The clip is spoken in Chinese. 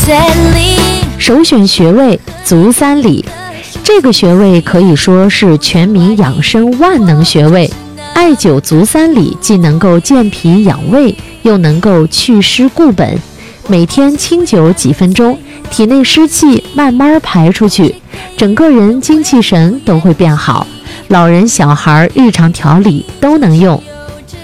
首选穴位足三里，这个穴位可以说是全民养生万能穴位。艾灸足三里既能够健脾养胃，又能够祛湿固本。每天轻灸几分钟，体内湿气慢慢排出去，整个人精气神都会变好。老人小孩日常调理都能用。